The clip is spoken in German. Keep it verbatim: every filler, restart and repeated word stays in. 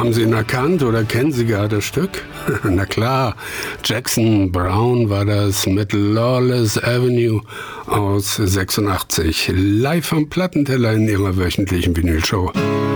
Haben Sie ihn erkannt oder kennen Sie gar das Stück? Na klar, Jackson Browne war das mit Lawless Avenue aus sechsundachtzig. Live am Plattenteller in Ihrer wöchentlichen Vinylshow.